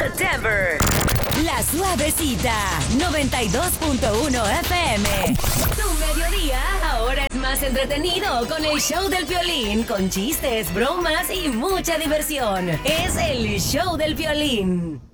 Denver. La Suavecita, 92.1 FM. Tu mediodía ahora es más entretenido con el show del Piolín, con chistes, bromas y mucha diversión. Es el show del Piolín.